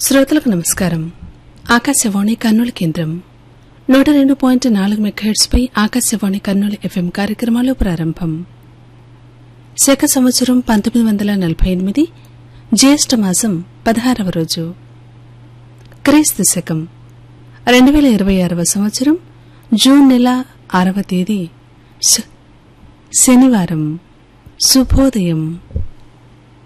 శ్రోతలకు నమస్కారం. ఆకాశవాణి కర్నూలు కేంద్రం 102.4 మెగాహెర్ట్జ్ పై ఆకాశవాణి కర్నూలు ఎఫ్ఎం కార్యక్రమాలు ప్రారంభం. శక సంవత్సరం 1948 జ్యేష్ఠ మాసం 16వ రోజు, క్రీస్తు శకం 2026వ సంవత్సరం జూన్ నెల 6వ తేదీ శనివారం. శుభోదయం.